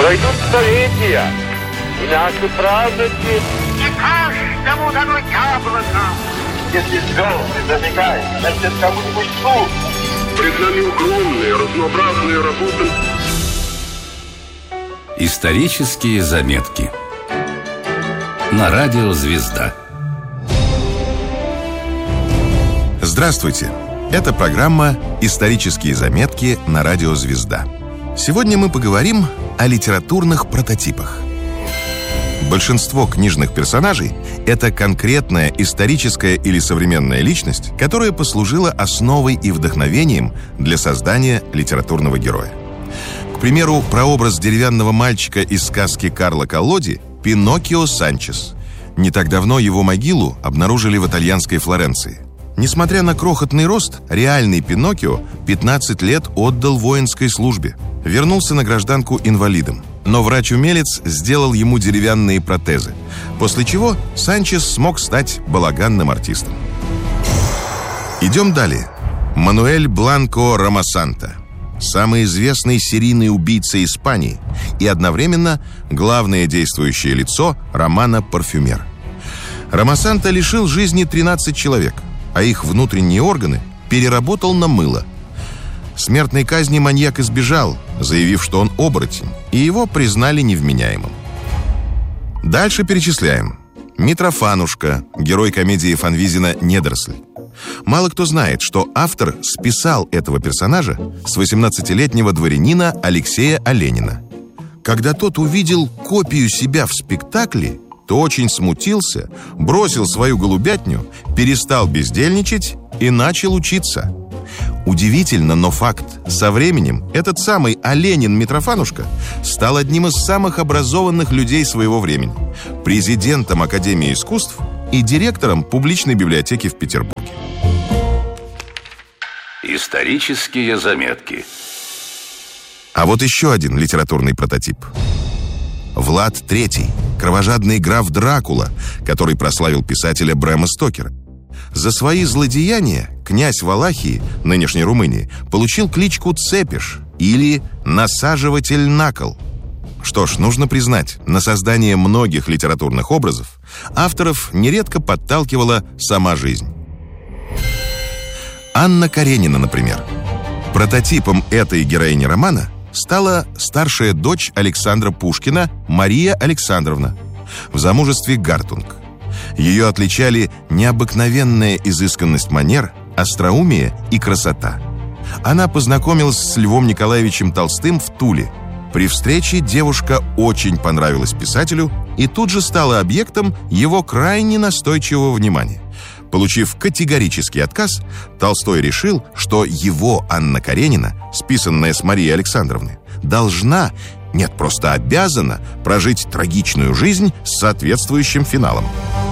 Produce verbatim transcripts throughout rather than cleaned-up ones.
Пройдут столетия, и наши праздники... Не каждому дано яблоко. Если звезды зажигают, значит, кому-нибудь слух. Пред нами огромные, разнообразные работы. Исторические заметки на радио «Звезда». Здравствуйте! Это программа «Исторические заметки» на радио «Звезда». Сегодня мы поговорим о литературных прототипах. Большинство книжных персонажей – это конкретная историческая или современная личность, которая послужила основой и вдохновением для создания литературного героя. К примеру, прообраз деревянного мальчика из сказки Карла Коллоди – Пиноккио Санчес. Не так давно его могилу обнаружили в итальянской Флоренции. Несмотря на крохотный рост, реальный Пиноккио пятнадцать лет отдал воинской службе. Вернулся на гражданку инвалидом. Но врач-умелец сделал ему деревянные протезы, после чего Санчес смог стать балаганным артистом. Идем далее. Мануэль Бланко Ромасанта. Самый известный серийный убийца Испании и одновременно главное действующее лицо романа «Парфюмер». Ромасанта лишил жизни тринадцать человек, а их внутренние органы переработал на мыло. Смертной казни маньяк избежал, заявив, что он оборотень, и его признали невменяемым. Дальше перечисляем. Митрофанушка, герой комедии Фанвизина «Недоросль». Мало кто знает, что автор списал этого персонажа с восемнадцатилетнего дворянина Алексея Оленина. Когда тот увидел копию себя в спектакле, то очень смутился, бросил свою голубятню, перестал бездельничать и начал учиться. Удивительно, но факт. Со временем этот самый Оленин Митрофанушка стал одним из самых образованных людей своего времени, президентом Академии искусств и директором публичной библиотеки в Петербурге. Исторические заметки. А вот еще один литературный прототип. Влад Третий, кровожадный граф Дракула, который прославил писателя Брэма Стокера. За свои злодеяния князь Валахии, нынешней Румынии, получил кличку Цепиш или насаживатель на кол. Что ж, нужно признать, на создание многих литературных образов авторов нередко подталкивала сама жизнь. Анна Каренина, например. Прототипом этой героини романа стала старшая дочь Александра Пушкина Мария Александровна, в замужестве Гартунг. Ее отличали необыкновенная изысканность манер, остроумие и красота. Она познакомилась с Львом Николаевичем Толстым в Туле. При встрече девушка очень понравилась писателю и тут же стала объектом его крайне настойчивого внимания. Получив категорический отказ, Толстой решил, что его Анна Каренина, списанная с Марии Александровны, должна, нет, просто обязана прожить трагичную жизнь с соответствующим финалом.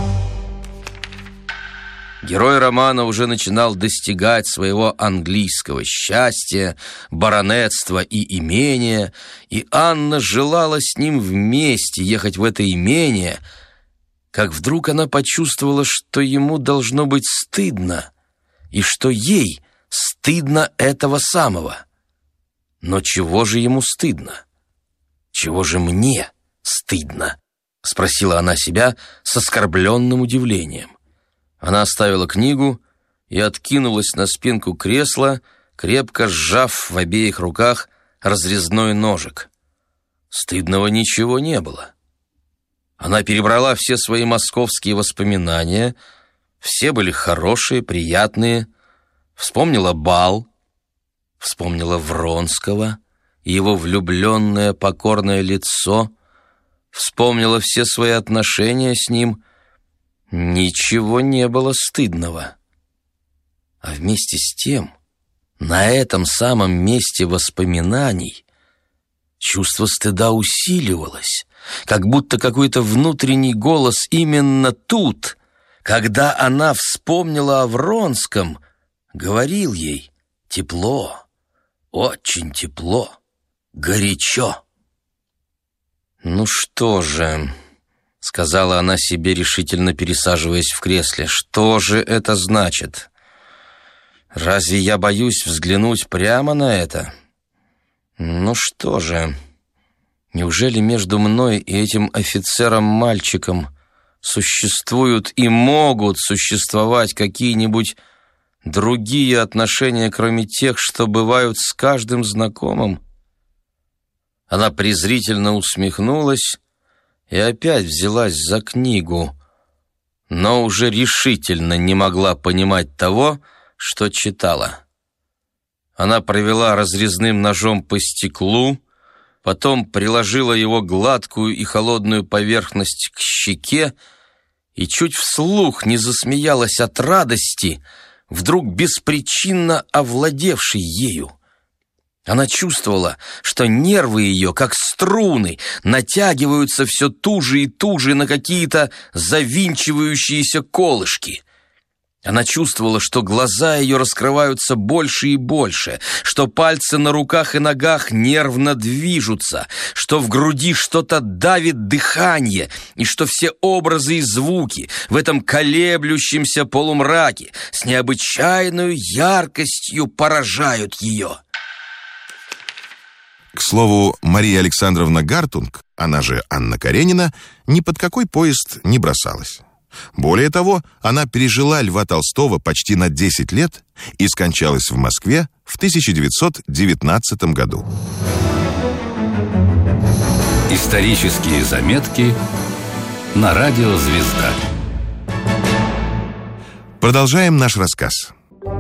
Герой романа уже начинал достигать своего английского счастья, баронетства и имения, и Анна желала с ним вместе ехать в это имение, как вдруг она почувствовала, что ему должно быть стыдно, и что ей стыдно этого самого. Но чего же ему стыдно? Чего же мне стыдно? Спросила она себя с оскорбленным удивлением. Она оставила книгу и откинулась на спинку кресла, крепко сжав в обеих руках разрезной ножик. Стыдного ничего не было. Она перебрала все свои московские воспоминания, все были хорошие, приятные. Вспомнила бал, вспомнила Вронского и его влюбленное покорное лицо, вспомнила все свои отношения с ним. Ничего не было стыдного. А вместе с тем, на этом самом месте воспоминаний чувство стыда усиливалось, как будто какой-то внутренний голос именно тут, когда она вспомнила о Вронском, говорил ей тепло, очень тепло, горячо. «Ну что же», — сказала она себе, решительно пересаживаясь в кресле, — «что же это значит? Разве я боюсь взглянуть прямо на это? Ну что же, Неужели между мной и этим офицером-мальчиком существуют и могут существовать какие-нибудь другие отношения, кроме тех, что бывают с каждым знакомым? Она презрительно усмехнулась и опять взялась за книгу, но уже решительно не могла понимать того, что читала. Она провела разрезным ножом по стеклу, потом приложила его гладкую и холодную поверхность к щеке и чуть вслух не засмеялась от радости, вдруг беспричинно овладевшей ею. Она чувствовала, что нервы ее, как струны, натягиваются все туже и туже на какие-то завинчивающиеся колышки. Она чувствовала, что глаза ее раскрываются больше и больше, что пальцы на руках и ногах нервно движутся, что в груди что-то давит дыхание, и что все образы и звуки в этом колеблющемся полумраке с необычайной яркостью поражают ее. К слову, Мария Александровна Гартунг, она же Анна Каренина, ни под какой поезд не бросалась. Более того, она пережила Льва Толстого почти на десять лет и скончалась в Москве в тысяча девятьсот девятнадцатом году. Исторические заметки на радио «Звезда». Продолжаем наш рассказ.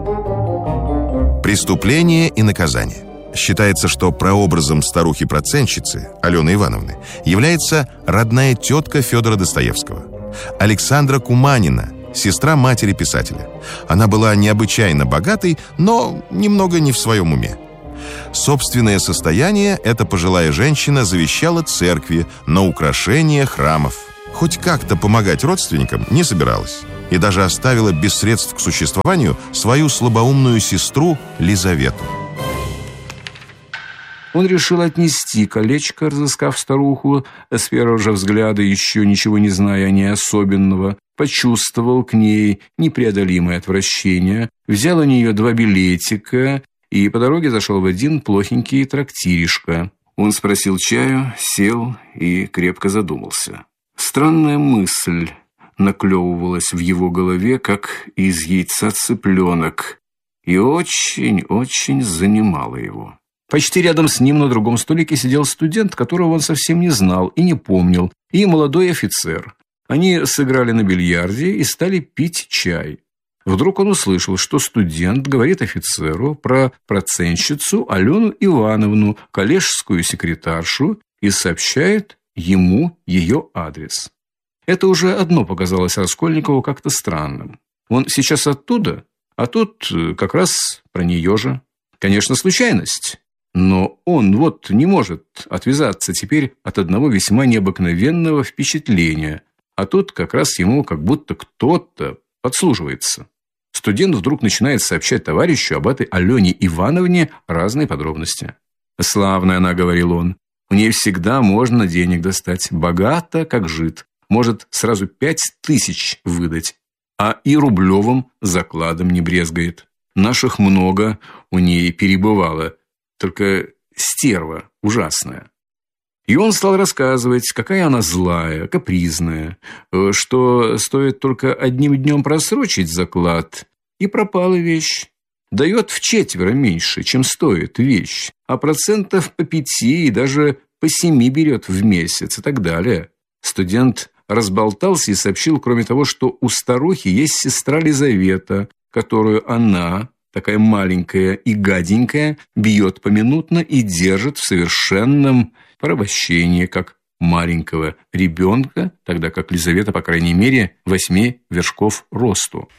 Преступление и наказание. Считается, что прообразом старухи-процентщицы Алены Ивановны является родная тетка Федора Достоевского, Александра Куманина, сестра матери писателя. Она была необычайно богатой, но немного не в своем уме. Собственное состояние эта пожилая женщина завещала церкви на украшение храмов. Хоть как-то помогать родственникам не собиралась. И даже оставила без средств к существованию свою слабоумную сестру Лизавету. Он решил отнести колечко, разыскав старуху, с первого же взгляда, еще ничего не зная о ней особенного, почувствовал к ней непреодолимое отвращение, взял у нее два билетика и по дороге зашел в один плохенький трактиришко. Он спросил чаю, сел и крепко задумался. Странная мысль наклевывалась в его голове, как из яйца цыпленок, и очень-очень занимала его. Почти рядом с ним на другом столике сидел студент, которого он совсем не знал и не помнил, и молодой офицер. Они сыграли на бильярде и стали пить чай. Вдруг он услышал, что студент говорит офицеру про процентщицу Алену Ивановну, коллежскую секретаршу, и сообщает ему ее адрес. Это уже одно показалось Раскольникову как-то странным. Он сейчас оттуда, а тут как раз про нее же. Конечно, случайность. Но он вот не может отвязаться теперь от одного весьма необыкновенного впечатления, а тут как раз ему как будто кто-то подслуживается. Студент вдруг начинает сообщать товарищу об этой Алене Ивановне разные подробности. «Славная она», — говорил он, — «у ней всегда можно денег достать, богата, как жид, может сразу пять тысяч выдать, а и рублевым закладом не брезгает. Наших много у ней перебывало, только стерва ужасная». И он стал рассказывать, какая она злая, капризная, что стоит только одним днем просрочить заклад, и пропала вещь. Дает вчетверо меньше, чем стоит вещь, а процентов по пяти и даже по семи берет в месяц и так далее. Студент разболтался и сообщил, кроме того, что у старухи есть сестра Лизавета, которую она, такая маленькая и гаденькая, бьет поминутно и держит в совершенном порабощении, как маленького ребенка, тогда как Лизавета, по крайней мере, восьми вершков росту.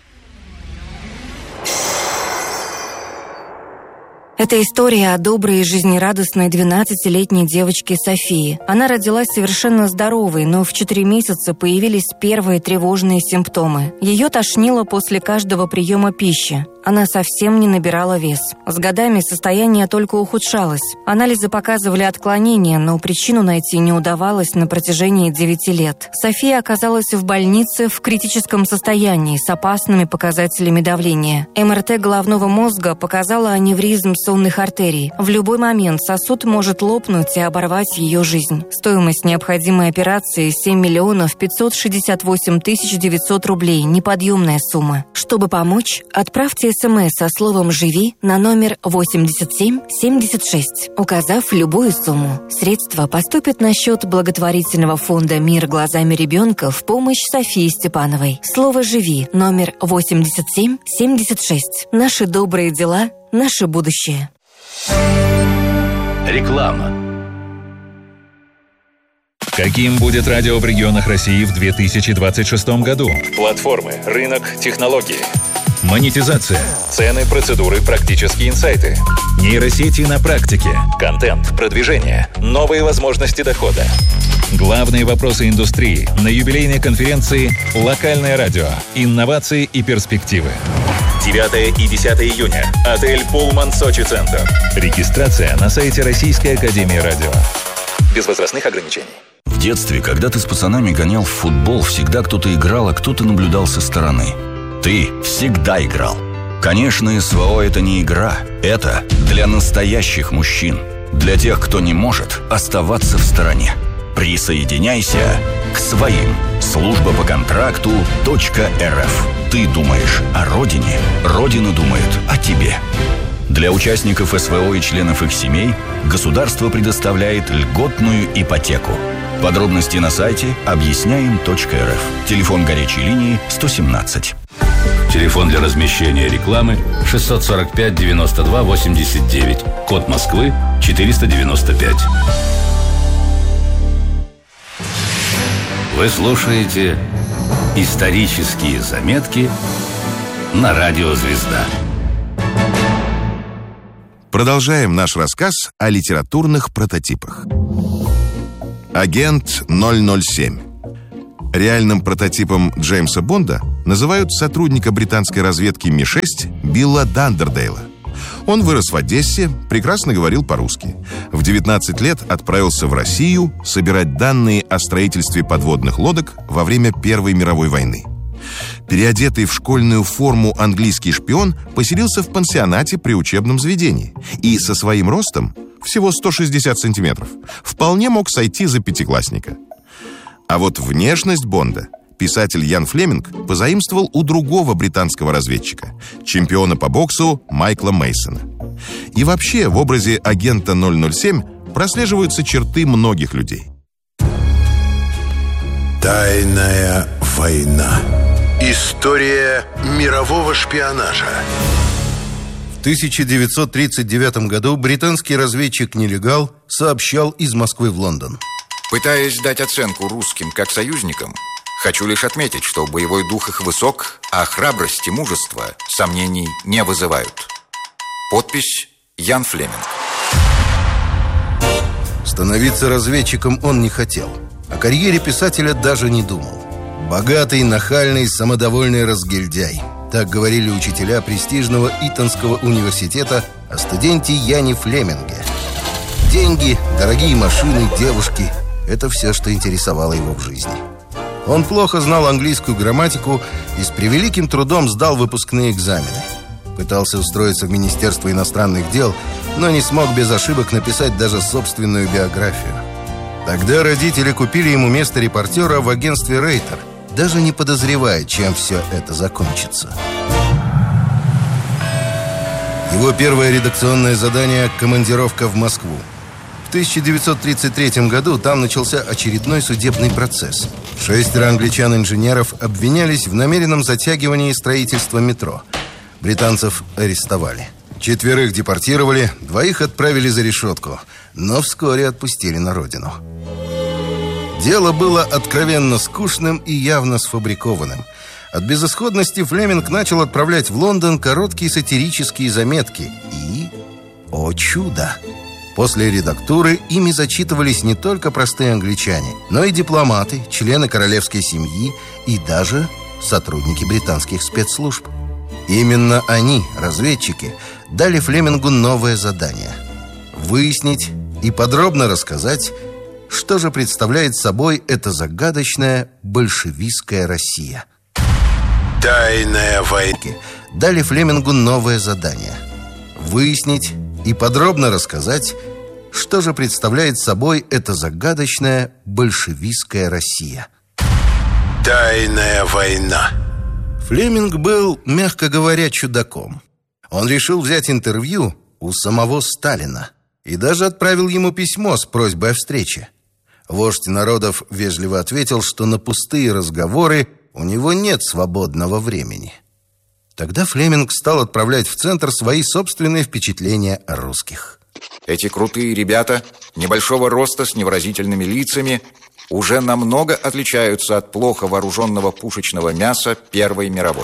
Это история о доброй и жизнерадостной двенадцатилетней девочке Софии. Она родилась совершенно здоровой, но в четыре месяца появились первые тревожные симптомы. Ее тошнило после каждого приема пищи. Она совсем не набирала вес. С годами состояние только ухудшалось. Анализы показывали отклонения, но причину найти не удавалось на протяжении девяти лет. София оказалась в больнице в критическом состоянии с опасными показателями давления. эм эр тэ головного мозга показала аневризм сонных артерий. В любой момент сосуд может лопнуть и оборвать ее жизнь. Стоимость необходимой операции – семь миллионов пятьсот шестьдесят восемь тысяч девятьсот рублей. Неподъемная сумма. Чтобы помочь, отправьте СМС со словом «Живи» на номер восемьдесят семь семьдесят шесть, указав любую сумму. Средства поступят на счет благотворительного фонда «Мир глазами ребенка» в помощь Софии Степановой. Слово «Живи» номер восемьдесят семь семьдесят шесть. Наши добрые дела, наше будущее. Реклама. Каким будет радио в регионах России в две тысячи двадцать шестом году? Платформы, рынок, технологии. Монетизация, цены, процедуры, практические инсайты. Нейросети на практике, контент, продвижение, новые возможности дохода. Главные вопросы индустрии на юбилейной конференции «Локальное радио. Инновации и перспективы». девятого и десятого июня. Отель «Пулман Сочи Центр». Регистрация на сайте Российской академии радио. Без возрастных ограничений. В детстве, когда ты с пацанами гонял в футбол, всегда кто-то играл, а кто-то наблюдал со стороны. Ты всегда играл. Конечно, СВО – это не игра. Это для настоящих мужчин. Для тех, кто не может оставаться в стороне. Присоединяйся к своим. Служба по контракту .рф. Ты думаешь о родине, родина думает о тебе. Для участников СВО и членов их семей государство предоставляет льготную ипотеку. Подробности на сайте объясняем точка эр эф. Телефон горячей линии сто семнадцать. Телефон для размещения рекламы шестьсот сорок пять девяносто два восемьдесят девять. Код Москвы четыреста девяносто пять. Вы слушаете «Исторические заметки» на радио «Звезда». Продолжаем наш рассказ о литературных прототипах. Агент ноль ноль семь. Реальным прототипом Джеймса Бонда называют сотрудника британской разведки Ми шесть Билла Дандердейла. Он вырос в Одессе, прекрасно говорил по-русски. В девятнадцать лет отправился в Россию собирать данные о строительстве подводных лодок во время Первой мировой войны. Переодетый в школьную форму английский шпион поселился в пансионате при учебном заведении и со своим ростом, всего сто шестьдесят сантиметров, вполне мог сойти за пятиклассника. А вот внешность Бонда писатель Ян Флеминг позаимствовал у другого британского разведчика, чемпиона по боксу Майкла Мейсона. И вообще в образе агента ноль ноль семь прослеживаются черты многих людей. Тайная война. История мирового шпионажа. В тысяча девятьсот тридцать девятом году британский разведчик-нелегал сообщал из Москвы в Лондон. Пытаясь дать оценку русским как союзникам, хочу лишь отметить, что боевой дух их высок, а храбрость и мужество сомнений не вызывают. Подпись Ян Флеминг. Становиться разведчиком он не хотел. О карьере писателя даже не думал. Богатый, нахальный, самодовольный разгильдяй. Так говорили учителя престижного Итонского университета о студенте Яне Флеминге. Деньги, дорогие машины, девушки – это все, что интересовало его в жизни. Он плохо знал английскую грамматику и с превеликим трудом сдал выпускные экзамены. Пытался устроиться в Министерство иностранных дел, но не смог без ошибок написать даже собственную биографию. Тогда родители купили ему место репортера в агентстве «Рейтер», даже не подозревая, чем все это закончится. Его первое редакционное задание – командировка в Москву. В тысяча девятьсот тридцать третьем году там начался очередной судебный процесс. Шестеро англичан-инженеров обвинялись в намеренном затягивании строительства метро. Британцев арестовали. Четверых депортировали, двоих отправили за решетку, но вскоре отпустили на родину. Дело было откровенно скучным и явно сфабрикованным. От безысходности Флеминг начал отправлять в Лондон короткие сатирические заметки. И, о чудо! После редактуры ими зачитывались не только простые англичане, но и дипломаты, члены королевской семьи и даже сотрудники британских спецслужб. Именно они, разведчики, дали Флемингу новое задание – выяснить и подробно рассказать, что же представляет собой эта загадочная большевистская Россия. Тайная война. Дали Флемингу новое задание – выяснить и подробно рассказать, что же представляет собой эта загадочная большевистская Россия. Тайная война. Флеминг был, мягко говоря, чудаком. Он решил взять интервью у самого Сталина и даже отправил ему письмо с просьбой о встрече. Вождь народов вежливо ответил, что на пустые разговоры у него нет свободного времени. Тогда Флеминг стал отправлять в центр свои собственные впечатления о русских. Эти крутые ребята, небольшого роста с невыразительными лицами, уже намного отличаются от плохо вооруженного пушечного мяса Первой мировой.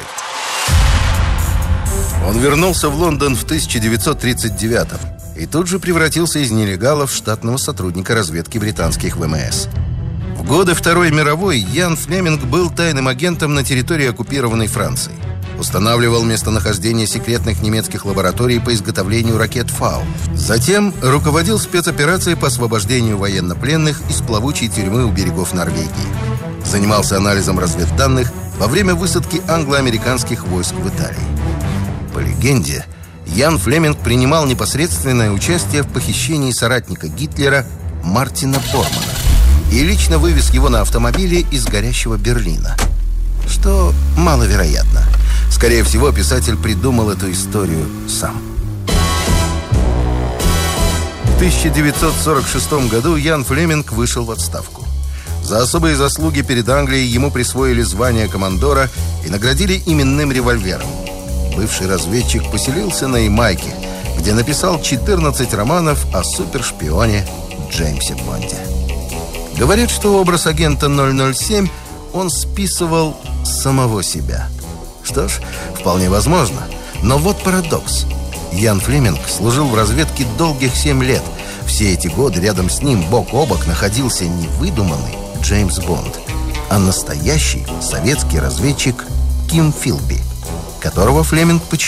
Он вернулся в Лондон в тысяча девятьсот тридцать девятом и тут же превратился из нелегала в штатного сотрудника разведки британских вэ эм эс. В годы Второй мировой Ян Флеминг был тайным агентом на территории оккупированной Франции. Устанавливал местонахождение секретных немецких лабораторий по изготовлению ракет «Фау». Затем руководил спецоперацией по освобождению военнопленных из плавучей тюрьмы у берегов Норвегии. Занимался анализом разведданных во время высадки англо-американских войск в Италии. По легенде, Ян Флеминг принимал непосредственное участие в похищении соратника Гитлера Мартина Бормана и лично вывез его на автомобиле из горящего Берлина. Что маловероятно. Скорее всего, писатель придумал эту историю сам. В тысяча девятьсот сорок шестом году Ян Флеминг вышел в отставку. За особые заслуги перед Англией ему присвоили звание командора и наградили именным револьвером. Бывший разведчик поселился на Ямайке, где написал четырнадцать романов о супершпионе Джеймсе Бонде. Говорят, что образ агента ноль ноль семь он списывал с самого себя. Что ж, вполне возможно. Но вот парадокс. Ян Флеминг служил в разведке долгих семь лет. Все эти годы рядом с ним бок о бок находился не выдуманный Джеймс Бонд, а настоящий советский разведчик Ким Филби, которого Флеминг почему